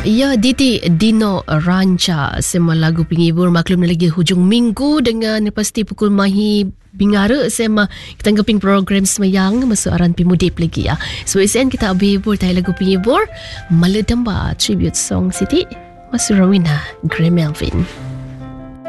Ya, Diti Dino Ranca sema lagu penghibur maklum lagi hujung minggu dengan pasti pukul mahi bingara sema kita ngeping program semayang masuk aran pimudip lagi ya. So isen kita hibur tai lagu penghibur Maledamba tribute song Siti Mas Rawina Grey Melvin.